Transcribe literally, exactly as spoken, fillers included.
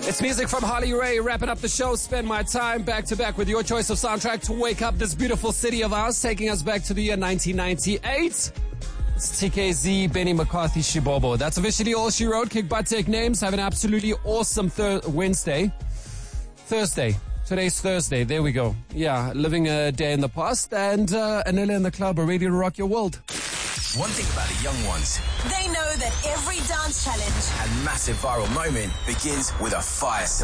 It's music from Harley Ray, wrapping up the show. Spend my time back to back with your choice of soundtrack to wake up this beautiful city of ours, taking us back to the year nineteen ninety-eight. It's T K Z, Benny McCarthy, Shibobo. That's officially all she wrote. Kick butt, take names. Have an absolutely awesome thir- Wednesday. Thursday. Today's Thursday. There we go. Yeah, living a day in the past. And uh, Anila and the club are ready to rock your world. One thing about the young ones, they know that every dance challenge and massive viral moment begins with a fire